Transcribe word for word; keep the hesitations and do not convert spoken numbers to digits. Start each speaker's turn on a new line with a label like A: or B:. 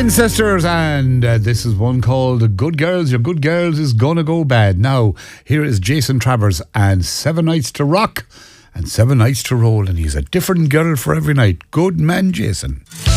A: Sisters, and uh, this is one called Good Girls, Your Good Girls Is Gonna Go Bad. Now, here is Jason Travers and Seven Nights to Rock and Seven Nights to Roll, and he's a different girl for every night. Good man, Jason.